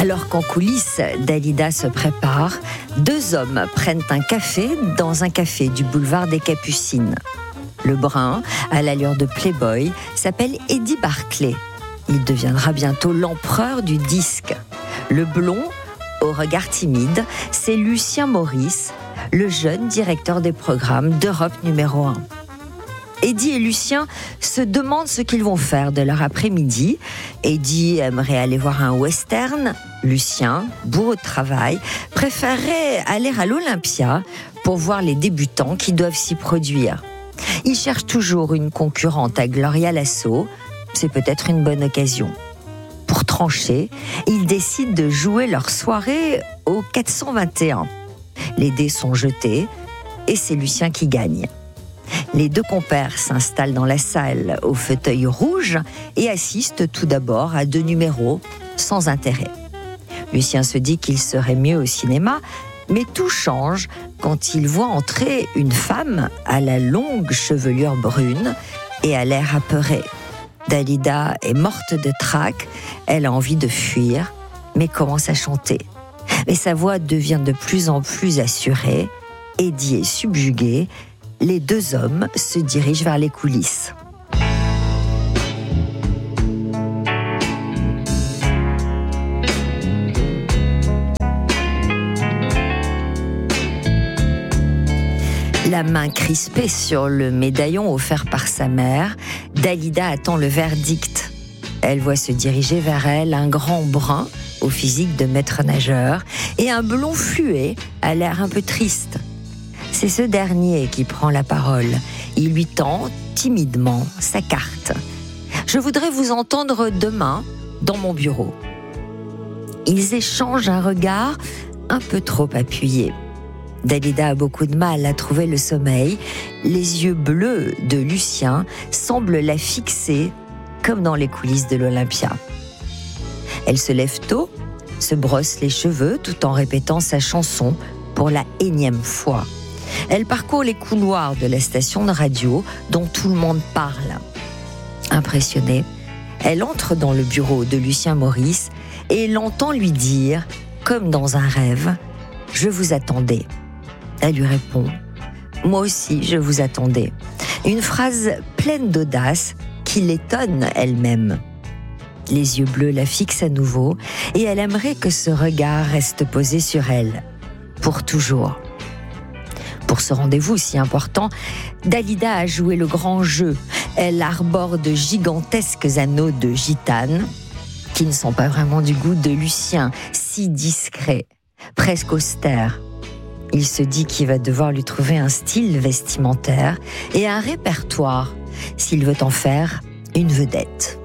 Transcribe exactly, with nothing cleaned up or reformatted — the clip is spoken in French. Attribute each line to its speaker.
Speaker 1: Alors qu'en coulisses, Dalida se prépare, deux hommes prennent un café dans un café du boulevard des Capucines. Le brun, à l'allure de playboy, s'appelle Eddie Barclay. Il deviendra bientôt l'empereur du disque. Le blond, au regard timide, c'est Lucien Maurice, le jeune directeur des programmes d'Europe numéro un. Eddie et Lucien se demandent ce qu'ils vont faire de leur après-midi. Eddie aimerait aller voir un western. Lucien, bourreau de travail, préférerait aller à l'Olympia pour voir les débutants qui doivent s'y produire. Ils cherchent toujours une concurrente à Gloria Lasso. C'est peut-être une bonne occasion. Pour trancher, ils décident de jouer leur soirée au quatre cent vingt et un. Les dés sont jetés et c'est Lucien qui gagne. Les deux compères s'installent dans la salle au fauteuil rouge et assistent tout d'abord à deux numéros sans intérêt. Lucien se dit qu'il serait mieux au cinéma, mais tout change quand il voit entrer une femme à la longue chevelure brune et à l'air apeuré. Dalida est morte de trac, elle a envie de fuir, mais commence à chanter. Mais sa voix devient de plus en plus assurée, Eddie est subjugué, les deux hommes se dirigent vers les coulisses. La main crispée sur le médaillon offert par sa mère, Dalida attend le verdict. Elle voit se diriger vers elle un grand brun au physique de maître nageur et un blond fluet à l'air un peu triste. C'est ce dernier qui prend la parole. Il lui tend timidement sa carte. « Je voudrais vous entendre demain dans mon bureau. » Ils échangent un regard un peu trop appuyé. Dalida a beaucoup de mal à trouver le sommeil. Les yeux bleus de Lucien semblent la fixer comme dans les coulisses de l'Olympia. Elle se lève tôt, se brosse les cheveux tout en répétant sa chanson pour la énième fois. Elle parcourt les couloirs de la station de radio dont tout le monde parle. Impressionnée, elle entre dans le bureau de Lucien Maurice et l'entend lui dire, comme dans un rêve, « Je vous attendais ». Elle lui répond « Moi aussi, je vous attendais ». Une phrase pleine d'audace qui l'étonne elle-même. Les yeux bleus la fixent à nouveau et elle aimerait que ce regard reste posé sur elle, pour toujours. Pour ce rendez-vous si important, Dalida a joué le grand jeu. Elle arbore de gigantesques anneaux de gitane qui ne sont pas vraiment du goût de Lucien, si discret, presque austère. Il se dit qu'il va devoir lui trouver un style vestimentaire et un répertoire s'il veut en faire une vedette.